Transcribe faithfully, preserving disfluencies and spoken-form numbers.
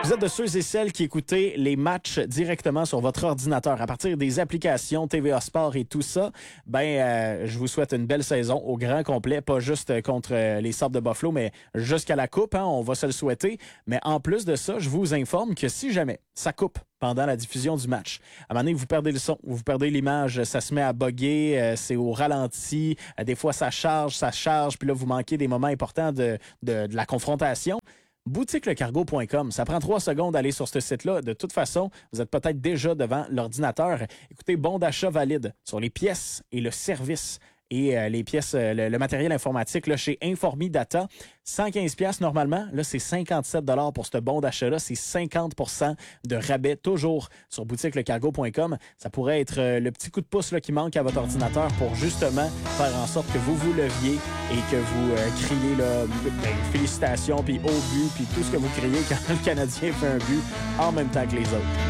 Vous êtes de ceux et celles qui écoutez les matchs directement sur votre ordinateur à partir des applications T V A Sport et tout ça. Ben, euh, je vous souhaite une belle saison au grand complet, pas juste contre euh, les Sabres de Buffalo, mais jusqu'à la coupe, hein, on va se le souhaiter. Mais en plus de ça, je vous informe que si jamais ça coupe pendant la diffusion du match, à un moment donné, vous perdez le son, vous perdez l'image, ça se met à bugger, euh, c'est au ralenti, euh, des fois ça charge, ça charge, puis là, vous manquez des moments importants de, de, de la confrontation. boutique le cargo point com. Ça prend trois secondes d'aller sur ce site-là. De toute façon, vous êtes peut-être déjà devant l'ordinateur. Écoutez, bon d'achat valide sur les pièces et le service et euh, les pièces, euh, le, le matériel informatique là, chez Informi Data. cent quinze dollars normalement. Là, c'est cinquante-sept dollars pour ce bon d'achat-là. C'est cinquante pour cent de rabais toujours sur boutique le cargo point com. Ça pourrait être euh, le petit coup de pouce là, qui manque à votre ordinateur pour justement faire en sorte que vous vous leviez et que vous euh, criez là, ben, félicitations, puis au but, puis tout ce que vous criez quand le Canadien fait un but en même temps que les autres.